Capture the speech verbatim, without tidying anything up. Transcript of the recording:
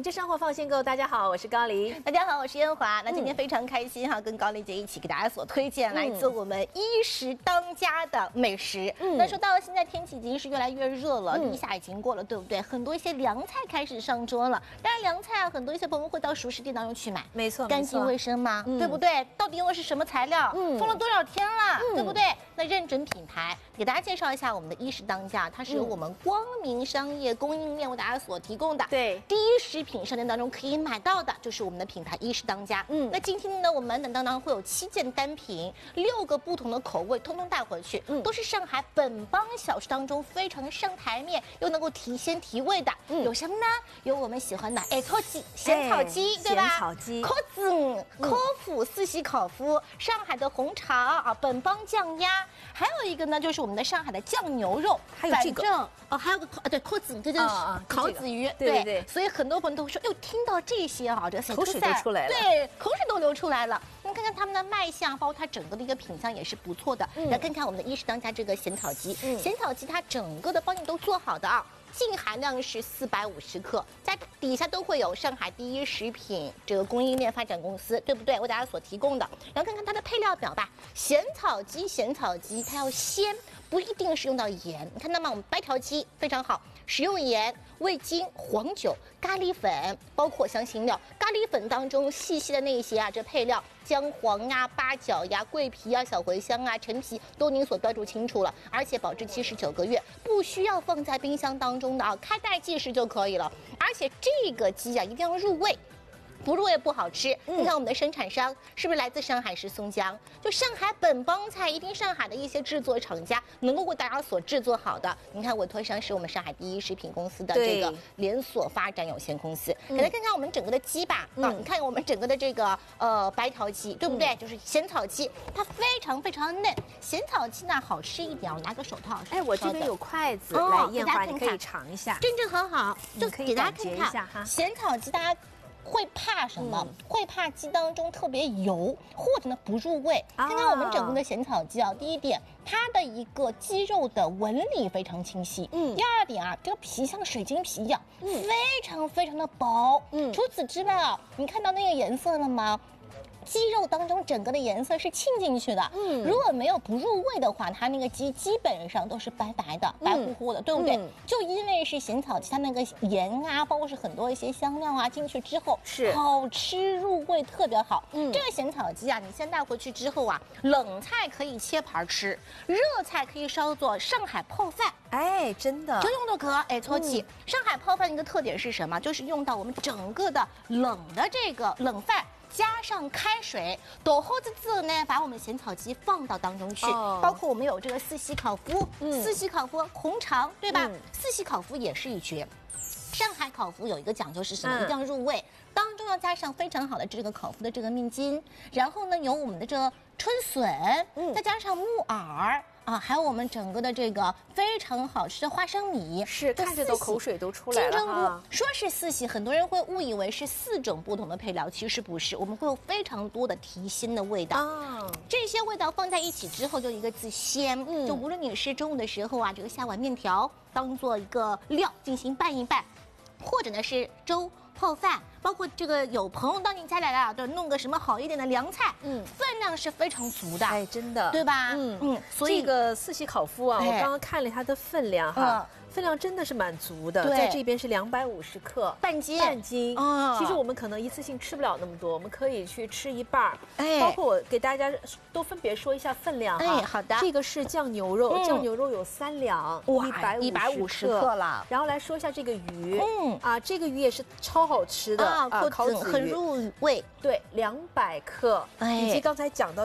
品质生活放心购，大家好，我是高琳。 大家好，我是燕华。那今天非常开心哈，嗯、跟高琳姐一起给大家所推荐来自我们衣食当家的美食。嗯，那说到现在天气已经是越来越热了，立夏已经过了，对不对？很多一些凉菜开始上桌了。当然，凉菜啊，很多一些朋友会到熟食店当中去买， 没错， 干净卫生吗？嗯、对不对？到底用的是什么材料？嗯，封了多少天了？嗯、对不对？那认准品牌，给大家介绍一下我们的衣食当家，它是由我们光明商业供应链为大家所提供的。对，第一食品商店当中可以买到的就是我们的品牌衣食当家。嗯，那今天呢，我们满满当当会有七件单品，六个不同的口味，通通带回去，嗯，都是上海本帮小吃当中非常上台面又能够提鲜提味的。嗯，有什么呢？有我们喜欢的艾草鸡、咸草鸡，对吧？ 咸草鸡、 烤子、烤麸、四喜烤麸，上海的红肠啊，本帮酱鸭，还有一个呢，就是我们的上海的酱牛肉， 还有这个哦，还有个啊，对，烤子，这就是烤子鱼， 对对对。 所以很多朋友都说，哟，听到这些啊，这口水都出来了， 对，口水都流出来了。你看看他们的卖相，包括它整个的一个品相也是不错的。来看看我们的衣食当家这个咸草鸡，咸草鸡它整个的帮你都做好的啊。净含量是四百五十克，在底下都会有上海第一食品这个供应链发展公司，对不对？为大家所提供的。然后看看它的配料表吧，咸草鸡，咸草鸡它要鲜，不一定是用到盐。你看到吗？我们白条鸡非常好，食用盐、味精、黄酒、咖喱粉，包括香辛料。咖喱粉当中细细的那些啊，这配料姜黄呀、八角呀、桂皮啊、小茴香啊、陈皮都您所标注清楚了，而且保质期是九个月，不需要放在冰箱当中的啊，开袋即食就可以了。而且这个鸡啊，一定要入味。不入味不好吃。嗯、你看我们的生产商是不是来自上海市松江？就上海本帮菜，一定上海的一些制作厂家能够为大家所制作好的。你看委托商是我们上海第一食品公司的这个连锁发展有限公司。给大家看看我们整个的鸡吧，嗯、啊，你看我们整个的这个呃白条鸡，对不对？嗯、就是咸草鸡，它非常非常嫩。咸草鸡呢好吃一点，我拿个手套。 哎，我这边有筷子，哦、来燕华，你可以尝一下， 真正很好，就可以感觉一下哈。 咸草鸡大家会怕什么？嗯、会怕鸡当中特别油，或者呢不入味。啊、看看我们整个的咸草鸡啊，第一点，它的一个鸡肉的纹理非常清晰。嗯。第二点啊，这个皮像水晶皮一样，嗯、非常非常的薄。嗯。除此之外啊，你看到那个颜色了吗？鸡肉当中整个的颜色是沁进去的，嗯，如果没有不入味的话，它那个鸡基本上都是白白的、白乎乎的，对不对？嗯、就因为是咸草鸡，它那个盐啊，包括是很多一些香料啊进去之后，是好吃入味特别好。嗯，这个咸草鸡啊，你先带回去之后啊，冷菜可以切盘吃，热菜可以烧做上海泡饭。 哎，真的， 就用到可哎搓起。嗯、上海泡饭一个特点是什么？就是用到我们整个的冷的这个冷饭。加上开水，抖后子之后呢，把我们咸草鸡放到当中去，哦、包括我们有这个四喜烤麸，嗯、四喜烤麸红肠，对吧？嗯、四喜烤麸也是一绝。上海烤麸有一个讲究是什么？嗯、一定要入味，当中要加上非常好的这个烤麸的这个面筋，然后呢有我们的这个春笋，嗯、再加上木耳。啊，还有我们整个的这个非常好吃的花生米， 是看着都口水都出来了。金针菇说是四喜，很多人会误以为是四种不同的配料，其实不是，我们会有非常多的提鲜的味道。哦，这些味道放在一起之后，就一个字鲜。嗯，就无论你是中午的时候啊，这个下碗面条当做一个料进行拌一拌，或者呢是粥。泡饭，包括这个有朋友到你家来了，就弄个什么好一点的凉菜，嗯，分量是非常足的， 哎，真的， 对吧？ 嗯嗯，所以这个四喜烤麸啊，我刚刚看了它的分量哈，分量真的是蛮足的，在这边是两百五十克， 半斤， 半斤。哦，其实我们可能一次性吃不了那么多，我们可以去吃一半。哎，包括我给大家都分别说一下分量哈。 哎，好的。 这个是酱牛肉，酱牛肉有三两， 哇，一百五十克了。 然后来说一下这个鱼，嗯啊，这个鱼也是超好吃的啊， 烤子很入味， 对，两百克，以及刚才讲到。